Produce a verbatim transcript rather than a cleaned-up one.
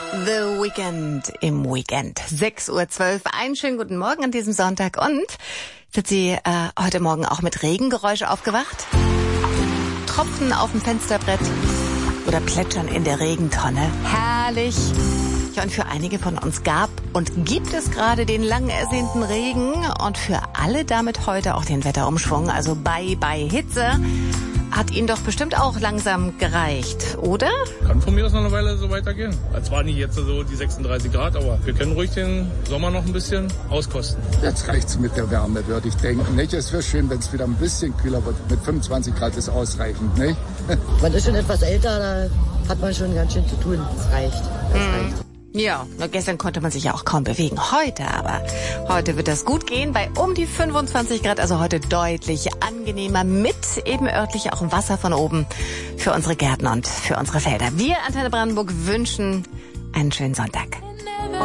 The Weekend im Weekend. sechs Uhr zwölf. Einen schönen guten Morgen an diesem Sonntag. Und sind Sie äh, heute Morgen auch mit Regengeräusch aufgewacht? Tropfen auf dem Fensterbrett oder Plätschern in der Regentonne? Herrlich. Ja, und für einige von uns gab und gibt es gerade den lang ersehnten Regen und für alle damit heute auch den Wetterumschwung, also bye bye Hitze. Hat Ihnen doch bestimmt auch langsam gereicht, oder? Kann von mir aus noch eine Weile so weitergehen. Zwar nicht jetzt so die sechsunddreißig Grad, aber wir können ruhig den Sommer noch ein bisschen auskosten. Jetzt reicht's mit der Wärme, würde ich denken. Nicht? Es wäre schön, wenn es wieder ein bisschen kühler wird. Mit fünfundzwanzig Grad ist ausreichend, nicht? Man ist schon etwas älter, da hat man schon ganz schön zu tun. Das reicht. Das hm. reicht. Ja, nur gestern konnte man sich ja auch kaum bewegen. Heute aber, heute wird das gut gehen bei um die fünfundzwanzig Grad, also heute deutlich angenehmer mit eben örtlich auch Wasser von oben für unsere Gärten und für unsere Felder. Wir, Antenne Brandenburg, wünschen einen schönen Sonntag.